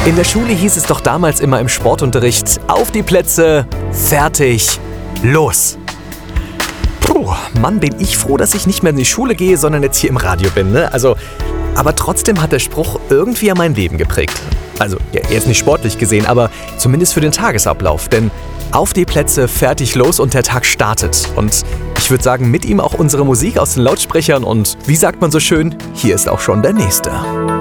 In der Schule hieß es doch damals immer im Sportunterricht: Auf die Plätze, fertig, los. Puh, Mann, bin ich froh, dass ich nicht mehr in die Schule gehe, sondern jetzt hier im Radio bin, ne? Aber trotzdem hat der Spruch irgendwie ja mein Leben geprägt. Also, ja, jetzt nicht sportlich gesehen, aber zumindest für den Tagesablauf. Denn auf die Plätze, fertig, los und der Tag startet. Und ich würde sagen, mit ihm auch unsere Musik aus den Lautsprechern und wie sagt man so schön, hier ist auch schon der Nächste.